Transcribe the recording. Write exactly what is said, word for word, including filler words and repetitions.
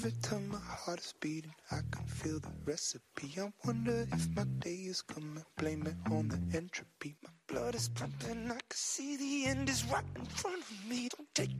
Every time my heart is beating, I can feel the recipe. I wonder if my day is coming, blame it on the entropy. My blood is pumping, I can see the end is right in front of me. Don't take